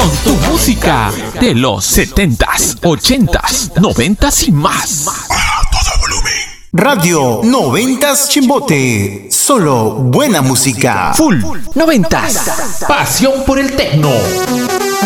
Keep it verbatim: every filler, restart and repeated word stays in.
con tu música de los setentas, ochentas, noventas y más. A todo volumen. Radio Noventas Chimbote. Solo buena música. Full Noventas. Pasión por el tecno.